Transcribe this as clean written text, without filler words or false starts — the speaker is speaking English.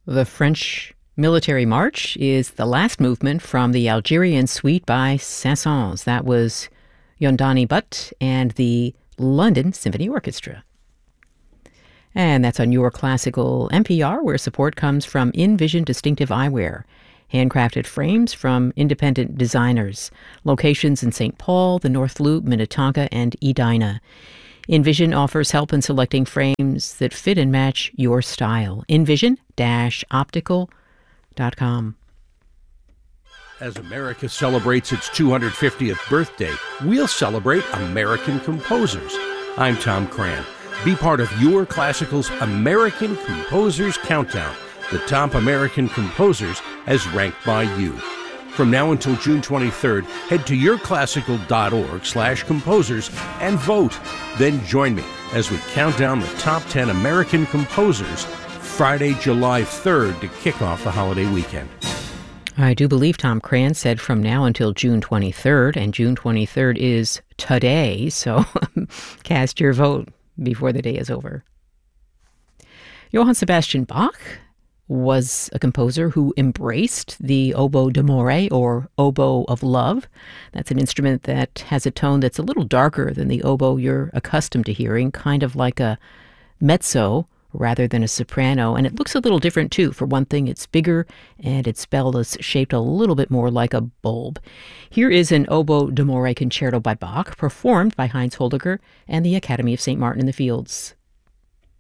The French Military March is the last movement from the Algerian Suite by Saint-Saëns. That was Yondani Butt and the London Symphony Orchestra. And that's on Your Classical NPR, where support comes from Envision Distinctive Eyewear. Handcrafted frames from independent designers. Locations in St. Paul, the North Loop, Minnetonka, and Edina. Envision offers help in selecting frames that fit and match your style. Envision-optical.com. As America celebrates its 250th birthday, we'll celebrate American composers. I'm Tom Cran. Be part of Your Classical's American Composers Countdown, the top American composers as ranked by you. From now until June 23rd, head to yourclassical.org/composers and vote. Then join me as we count down the top 10 American composers Friday, July 3rd to kick off the holiday weekend. I do believe Tom Cran said from now until June 23rd, and June 23rd is today, so cast your vote before the day is over. Johann Sebastian Bach was a composer who embraced the oboe d'amore, or oboe of love. That's an instrument that has a tone that's a little darker than the oboe you're accustomed to hearing, kind of like a mezzo rather than a soprano. And it looks a little different, too. For one thing, it's bigger, and its bell is shaped a little bit more like a bulb. Here is an oboe d'amore concerto by Bach, performed by Heinz Holdiger and the Academy of St. Martin in the Fields.